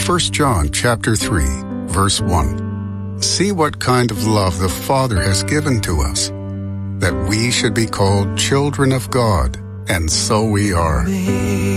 1 John chapter 3, verse 1. See what kind of love the Father has given to us, that we should be called children of God, and so we are.